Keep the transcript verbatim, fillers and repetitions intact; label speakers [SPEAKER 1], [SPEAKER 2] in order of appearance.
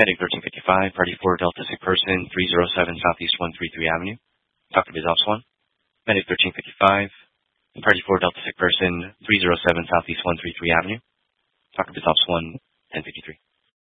[SPEAKER 1] Medic thirteen fifty-five, Party four, Delta Sick Person, three oh seven Southeast one thirty-three Avenue. Doctor Biz Ops one. Medic thirteen fifty-five, Party four, Delta Sick Person, three oh seven Southeast one thirty-three Avenue. Doctor Biz Ops one, ten fifty-three.